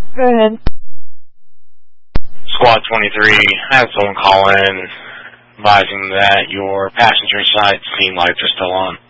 Go ahead. Squad 23, I had someone call in advising that your passenger side scene lights are still on.